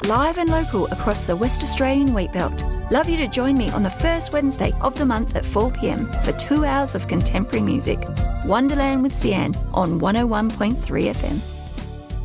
live and local across the West Australian Wheatbelt. Love you to join me on the first Wednesday of the month at 4 p.m. for 2 hours of contemporary music. Wonderland with Sian on 101.3 FM.